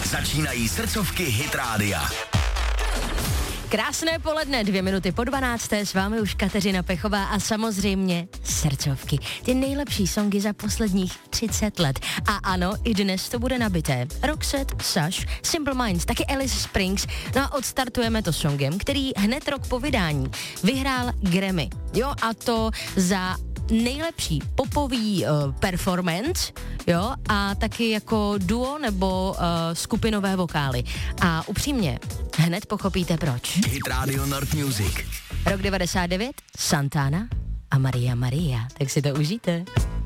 Začínají srdcovky Hit Rádia. Krásné poledne, 2:02, s vámi už Kateřina Pechová a samozřejmě srdcovky. Ty nejlepší songy za posledních 30 let. A ano, i dnes to bude nabité. Roxette, Sash, Simple Minds, taky Alice Springs. No a odstartujeme to songem, který hned rok po vydání vyhrál Grammy. Jo, a to za nejlepší popový performance, jo, a taky jako duo nebo skupinové vokály. A upřímně, hned pochopíte proč. Hit Radio North Music. Rok 99, Santana a Maria Maria. Tak si to užijte.